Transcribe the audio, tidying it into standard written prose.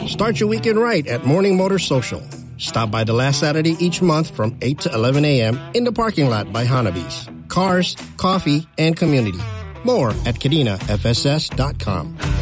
Start your weekend right at Morning Motor Social. Stop by the last Saturday each month from 8 to 11 a.m. in the parking lot by Hanabi's. Cars, coffee, and community. More at KadinaFSS.com.